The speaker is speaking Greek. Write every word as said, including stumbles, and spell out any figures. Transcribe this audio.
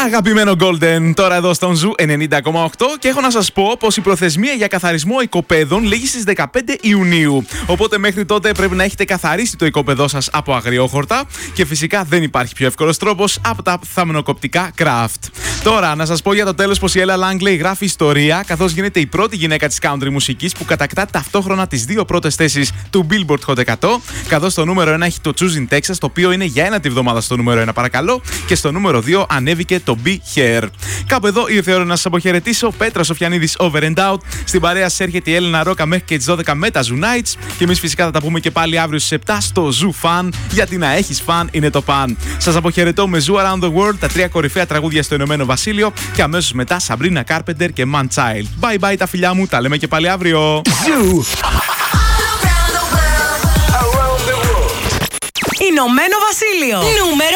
Αγαπημένο Golden, τώρα εδώ στον Ζου ενενήντα κόμμα οκτώ και έχω να σας πω πως η προθεσμία για καθαρισμό οικοπαίδων λήγει στις δεκαπέντε Ιουνίου. Οπότε μέχρι τότε πρέπει να έχετε καθαρίσει το οικοπαίδό σας από αγριόχορτα και φυσικά δεν υπάρχει πιο εύκολος τρόπος από τα θαμνοκοπτικά Craft. Τώρα, να σας πω για το τέλος πως η Ella Langley γράφει ιστορία καθώς γίνεται η πρώτη γυναίκα της country μουσικής που κατακτά ταυτόχρονα τις δύο πρώτες θέσεις του Billboard Hot εκατό, καθώς το νούμερο ένα έχει το Choosing Texas, το οποίο είναι για ένα τη βδομάδα στο νούμερο ένα, παρακαλώ, και στο νούμερο δύο ανέβηκε το Be Here. Κάπου εδώ ήρθε η ώρα να σας αποχαιρετήσω. Πέτρος Σοφιανίδης, Over and Out. Στην παρέα σας έρχεται η Έλενα Ρόκα μέχρι και τις δώδεκα με τα Zoo Nights. Και εμείς φυσικά θα τα πούμε και πάλι αύριο στις επτά στο Zoo Fan. Γιατί να έχεις φαν είναι το παν. Σας αποχαιρετώ με Zoo Around the World, τα τρία κορυφαία τραγούδια στο Ηνωμένο Βασίλειο. Και αμέσως μετά Sabrina Carpenter και Man Child. Bye bye τα φιλιά μου, τα λέμε και πάλι αύριο. Ηνωμένο Βασίλειο. Νούμερο